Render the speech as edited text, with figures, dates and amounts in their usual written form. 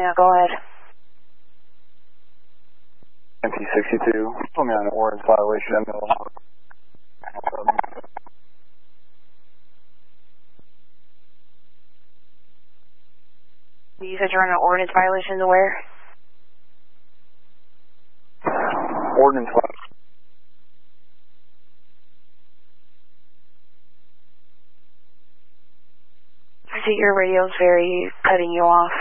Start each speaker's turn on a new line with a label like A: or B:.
A: Catalina, go ahead.
B: MP62, put me on an ordinance violation.
A: You said you're on an ordinance violation to where?
B: Ordinance violation.
A: I see your radio's very cutting you off.